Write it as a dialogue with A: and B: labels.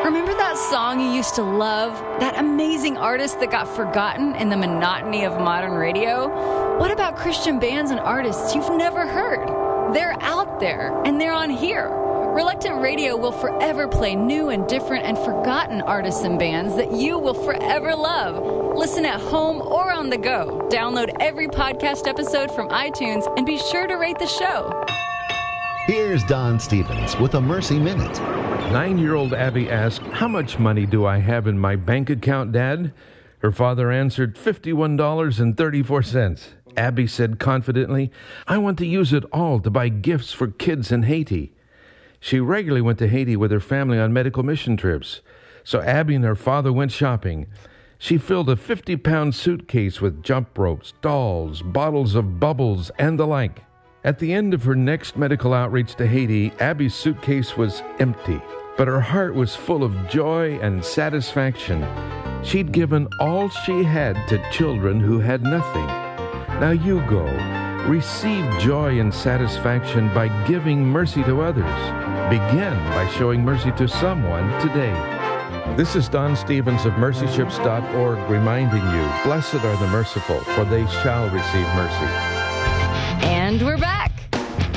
A: Remember that song you used to love? That amazing artist that got forgotten in the monotony of modern radio? What about Christian bands and artists you've never heard? They're out there, and they're on here. Reluctant Radio will forever play new and different and forgotten artists and bands that you will forever love. Listen at home or on the go. Download every podcast episode from iTunes and be sure to rate the show.
B: Here's Don Stevens with a Mercy Minute.
C: 9-year-old Abby asked, "How much money do I have in my bank account, Dad?" Her father answered, $51.34. Abby said confidently, "I want to use it all to buy gifts for kids in Haiti." She regularly went to Haiti with her family on medical mission trips. So Abby and her father went shopping. She filled a 50-pound suitcase with jump ropes, dolls, bottles of bubbles, and the like. At the end of her next medical outreach to Haiti, Abby's suitcase was empty, but her heart was full of joy and satisfaction. She'd given all she had to children who had nothing. Now you go. Receive joy and satisfaction by giving mercy to others. Begin by showing mercy to someone today. This is Don Stevens of mercyships.org reminding you, blessed are the merciful, for they shall receive mercy.
A: And we're back.